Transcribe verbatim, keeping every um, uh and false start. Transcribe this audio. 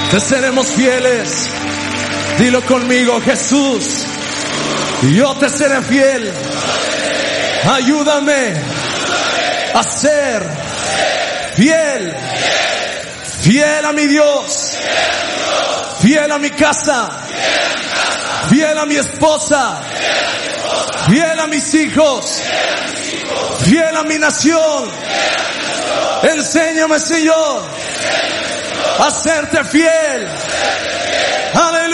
te seremos fieles. Dilo conmigo, Jesús, yo te seré fiel. Ayúdame a ser fiel, fiel a mi Dios, fiel a mi casa, fiel a mi esposa, fiel a mis hijos, fiel a mi nación. Enséñame, Señor, a serte fiel. Aleluya.